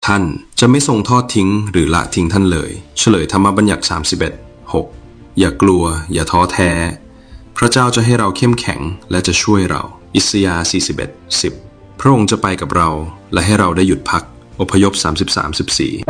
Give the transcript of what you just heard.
ท่านจะไม่ทรงทอดทิ้งหรือละทิ้งท่านเลยเฉลยธรรมบัญญัติ31:6 อย่ากลัวอย่าท้อแท้พระเจ้าจะให้เราเข้มแข็งและจะช่วยเราอิสยาห์41:10 พระองค์จะไปกับเราและให้เราได้หยุดพักอพยพ33:14